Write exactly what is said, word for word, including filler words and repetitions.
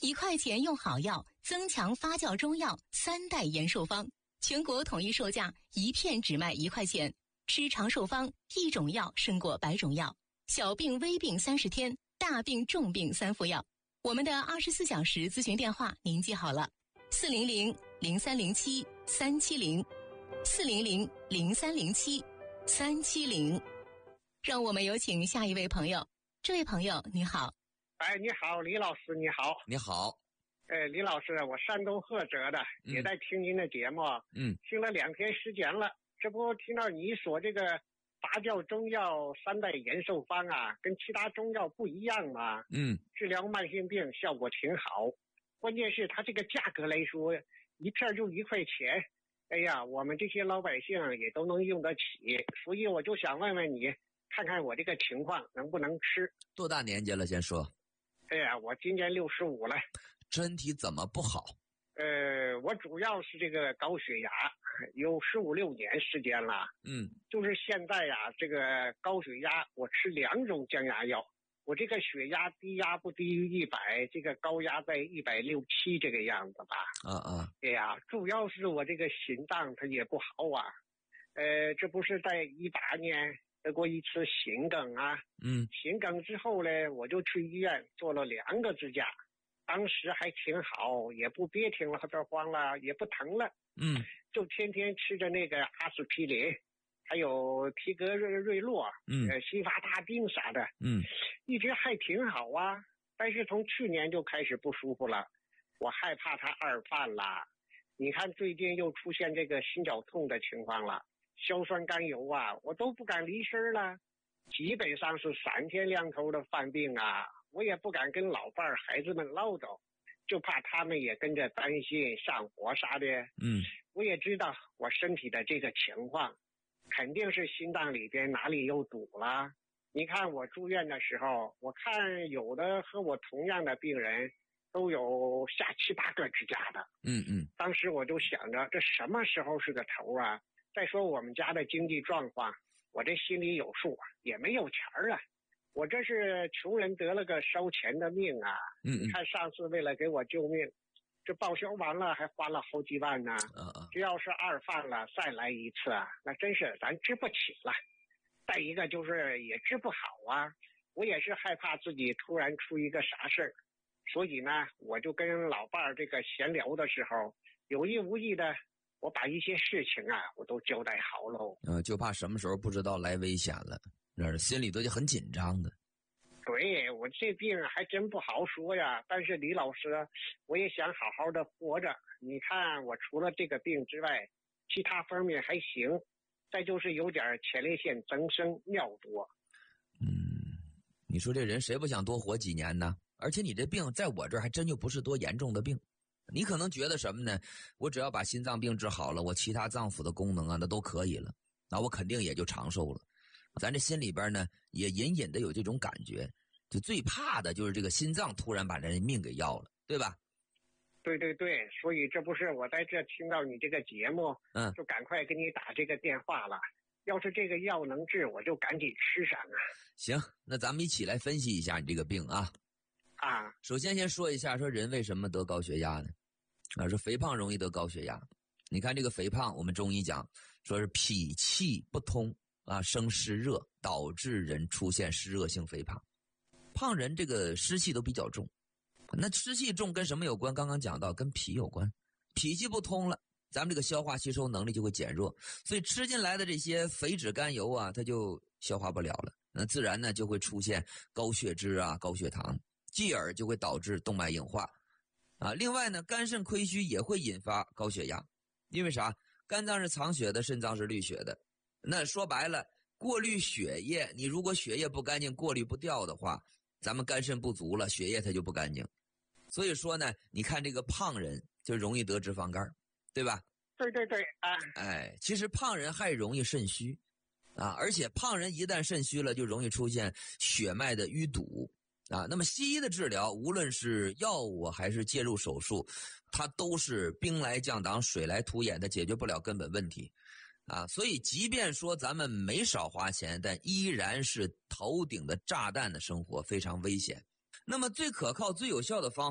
一块钱用好药，增强发酵中药三代延寿方，全国统一售价一片只卖一块钱。吃长寿方，一种药胜过百种药，小病微病三十天，大病重病三副药。我们的二十四小时咨询电话您记好了：四零零零三零七三七零，四零零零三零七三七零。让我们有请下一位朋友。这位朋友你好。 哎，你好，李老师，你好。 你好。 哎，李老师，我山东菏泽的， 嗯、 也在听您的节目， 嗯， 听了两天时间了。这不听到你说这个发酵中药三代延寿方啊，跟其他中药不一样嘛， 嗯， 治疗慢性病效果挺好。关键是它这个价格来说，一片就一块钱，哎呀，我们这些老百姓也都能用得起，所以我就想问问你，看看我这个情况能不能吃。 多大年纪了？先说。 哎呀，我今年六十五了。 身体怎么不好？ 呃，我主要是这个高血压，有十五六年时间了。 嗯， 就是现在呀，这个高血压，我吃两种降压药，我这个血压低压不低于一百，这个高压在一百六七这个样子吧。 啊啊， 哎呀，主要是我这个心脏它也不好啊。呃，这不是在一八年得过一次心梗啊。 嗯， 心梗之后呢，我就去医院做了两个支架。当时还挺好，也不别挺了这慌了，也不疼了， 嗯， 就天天吃着那个阿司匹林，还有提格瑞瑞洛， 嗯， 呃，西法他汀啥的， 嗯， 一直还挺好啊。但是从去年就开始不舒服了，我害怕它二犯了。你看最近又出现这个心绞痛的情况了，硝酸甘油啊，我都不敢离身了，基本上是三天两头的犯病啊。我也不敢跟老伴儿孩子们唠叨，就怕他们也跟着担心上火啥的。 嗯， 我也知道我身体的这个情况，肯定是心脏里边哪里有堵了。你看我住院的时候，我看有的和我同样的病人都有下七八个支架的。 嗯嗯， 当时我就想着，这什么时候是个头啊？再说我们家的经济状况，我这心里有数，也没有钱儿啊。我这是穷人得了个烧钱的命啊！ 嗯嗯， 你看上次为了给我救命，这报销完了还花了好几万呢。 啊啊， 只要是二犯了再来一次啊，那真是咱治不起了。再一个就是也治不好啊，我也是害怕自己突然出一个啥事儿，所以呢，我就跟老伴儿这个闲聊的时候，有意无意的，我把一些事情啊，我都交代好喽。 呃，就怕什么时候不知道来危险了。那心里头就很紧张的。 对，我这病还真不好说呀，但是李老师，我也想好好的活着。你看我除了这个病之外，其他方面还行，再就是有点前列腺增生，尿多。 嗯，你说这人谁不想多活几年呢？而且你这病在我这儿还真就不是多严重的病。你可能觉得什么呢？我只要把心脏病治好了，我其他脏腑的功能啊那都可以了，那我肯定也就长寿了。咱这心里边呢也隐隐的有这种感觉，就最怕的就是这个心脏突然把人命给要了，对吧？ 对对对，所以这不是我在这听到你这个节目， 嗯， 就赶快给你打这个电话了。要是这个药能治，我就赶紧吃上啊。 行，那咱们一起来分析一下你这个病啊。 啊， 首先先说一下，说人为什么得高血压呢？啊，说肥胖容易得高血压。你看这个肥胖，我们中医讲说是脾气不通。啊，生湿热，导致人出现湿热性肥胖。胖人这个湿气都比较重，那湿气重跟什么有关？刚刚讲到跟脾有关，脾气不通了，咱们这个消化吸收能力就会减弱，所以吃进来的这些肥脂甘油啊，它就消化不了了，那自然呢就会出现高血脂啊、高血糖，继而就会导致动脉硬化啊。另外呢，肝肾亏虚也会引发高血压，因为啥？肝脏是藏血的，肾脏是滤血的。那说白了，过滤血液，你如果血液不干净，过滤不掉的话，咱们肝肾不足了，血液它就不干净。所以说呢，你看这个胖人就容易得脂肪肝，对吧？ 对对对啊， 哎，其实胖人还容易肾虚啊，而且胖人一旦肾虚了，就容易出现血脉的淤堵啊。那么西医的治疗，无论是药物还是介入手术，它都是兵来将挡，水来土掩，它解决不了根本问题。啊，所以即便说咱们没少花钱，但依然是头顶的炸弹的生活，非常危险。那么最可靠、最有效的方法